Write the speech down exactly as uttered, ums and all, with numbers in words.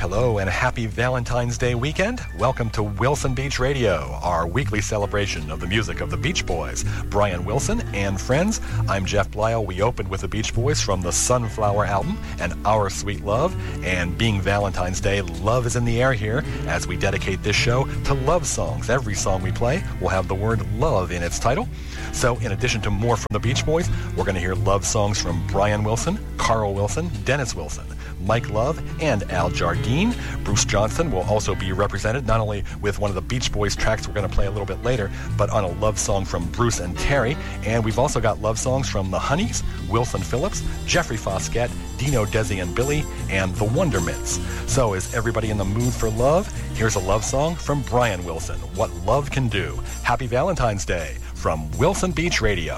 Hello and happy Valentine's Day weekend. Welcome to Wilson Beach Radio, our weekly celebration of the music of the Beach Boys. Brian Wilson and friends, I'm Jeff Blyle. We opened with the Beach Boys from the Sunflower album and Our Sweet Love. And being Valentine's Day, love is in the air here as we dedicate this show to love songs. Every song we play will have the word love in its title. So in addition to more from the Beach Boys, we're going to hear love songs from Brian Wilson, Carl Wilson, Dennis Wilson, Mike Love, and Al Jardine. Bruce Johnson will also be represented not only with one of the Beach Boys tracks we're going to play a little bit later, but on a love song from Bruce and Terry. And we've also got love songs from the Honeys, Wilson Phillips, Jeffrey Foskett, Dino Desi and Billy, and the Wondermints. So is everybody in the mood for love? Here's a love song from Brian Wilson, What Love Can Do. Happy Valentine's Day from Wilson Beach Radio.